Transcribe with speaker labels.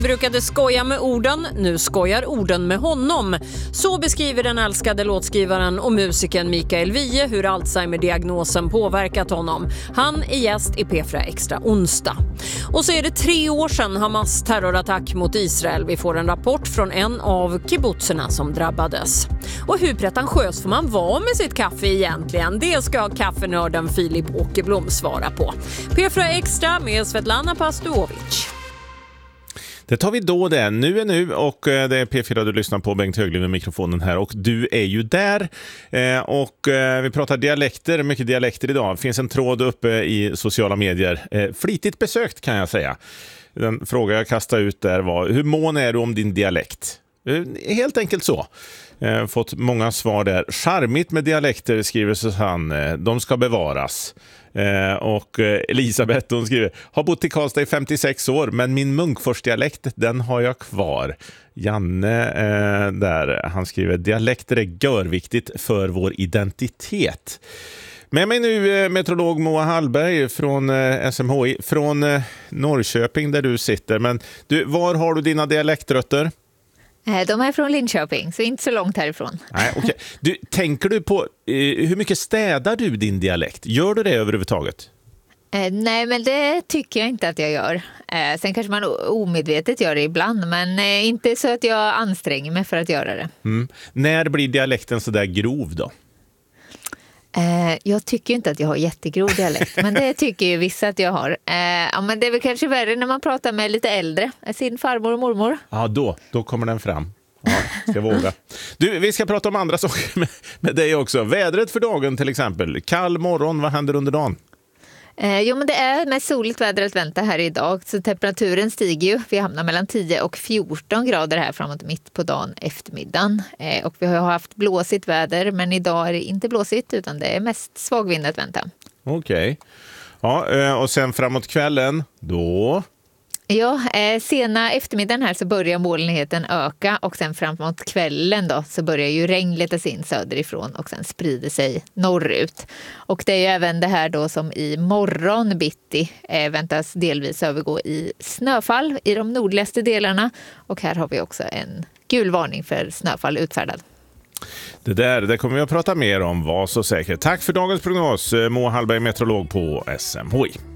Speaker 1: Brukade skoja med orden, nu skojar orden med honom. Så beskriver den älskade låtskrivaren och musikern Mikael Wiehe hur Alzheimer-diagnosen påverkat honom. Han är gäst i P4 Extra onsdag. Och så är det 3 år sedan Hamas terrorattack mot Israel. Vi får en rapport från en av kibbutzerna som drabbades. Och hur pretentiös får man vara med sitt kaffe egentligen? Det ska kaffenörden Filip Åkerblom svara på. P4 Extra med Svetlana Pastovic.
Speaker 2: Det tar vi då det. Nu är nu och det är P4 du lyssnar på, Bengt Höglund med mikrofonen här och du är ju där. Och vi pratar dialekter, mycket dialekter idag. Det finns en tråd uppe i sociala medier. Flitigt besökt kan jag säga. Den fråga jag kastade ut där var, hur mån är du om din dialekt? Helt enkelt så. Fått många svar där. Charmigt med dialekter, skriver Susanne. De ska bevaras. Och Elisabeth, hon skriver, har bott i Karlstad i 56 år, men min Munkfors-dialekt, den har jag kvar. Janne där, han skriver, dialekter är görviktigt för vår identitet. Med mig nu meteorolog Moa Hallberg från SMHI, från Norrköping där du sitter. Men du, var har du dina dialektrötter?
Speaker 3: De är från Linköping, så inte så långt härifrån.
Speaker 2: Nej, okay. Du, tänker du på hur mycket städar du din dialekt? Gör du det överhuvudtaget?
Speaker 3: Nej, men det tycker jag inte att jag gör. Sen kanske man omedvetet gör det ibland, men inte så att jag anstränger mig för att göra det.
Speaker 2: När blir dialekten så där grov då?
Speaker 3: Jag tycker inte att jag har jättegrov dialekt, men det tycker ju vissa att jag har. Ja, men det är väl kanske värre när man pratar med lite äldre, sin farmor och mormor.
Speaker 2: Ja, då kommer den fram. Ja, ska våga. Du, vi ska prata om andra saker med dig också. Vädret för dagen till exempel. Kall morgon, vad händer under dagen?
Speaker 3: Jo, men det är med soligt väder att vänta här idag, så temperaturen stiger ju. Vi hamnar mellan 10 och 14 grader här framåt mitt på dagen eftermiddagen. Och vi har haft blåsigt väder, men idag är det inte blåsigt utan det är mest svagvind att vänta.
Speaker 2: Okej. Ja, och sen framåt kvällen, då...
Speaker 3: Ja, sena eftermiddagen här så börjar molnigheten öka och sen framåt kvällen då så börjar ju regn leta sig in söderifrån och sen sprider sig norrut. Och det är ju även det här då som i morgon bitti väntas delvis övergå i snöfall i de nordligaste delarna. Och här har vi också en gul varning för snöfall utfärdad.
Speaker 2: Det kommer vi att prata mer om, var så säker. Tack för dagens prognos, Moa Hallberg, meteorolog på SMHI.